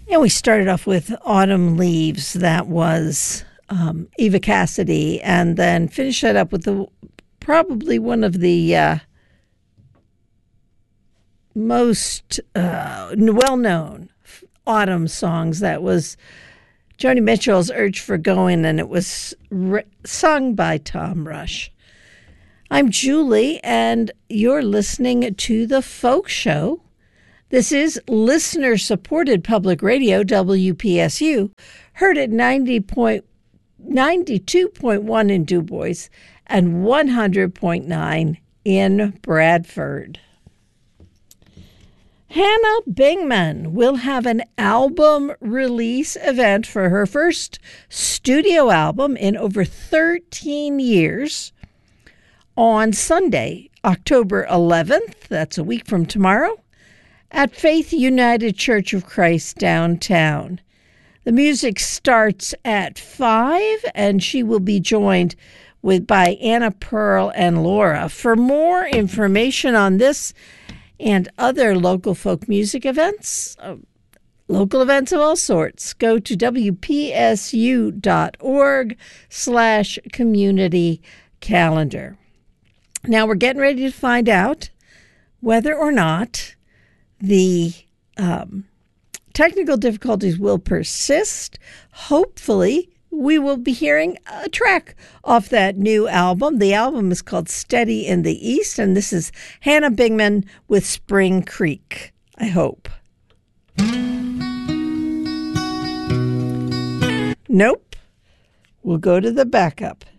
And we started off with Autumn Leaves. That was Eva Cassidy. And then finished that up with probably one of the most well-known autumn songs. That was Joni Mitchell's Urge for Going, and it was sung by Tom Rush. I'm Julie, and you're listening to The Folk Show. This is listener-supported public radio, WPSU, heard at 92.1 in Du Bois and 100.9 in Bradford. Hannah Bingman will have an album release event for her first studio album in over 13 years on Sunday, October 11th, that's a week from tomorrow, at Faith United Church of Christ downtown. The music starts at 5, and she will be joined by Anna Pearl and Laura. For more information on this and other local folk music events, local events of all sorts, go to wpsu.org/community calendar. Now we're getting ready to find out whether or not the technical difficulties will persist. Hopefully, we will be hearing a track off that new album. The album is called Steady in the East, and this is Hannah Bingman with Spring Creek, I hope. Nope. We'll go to the backup.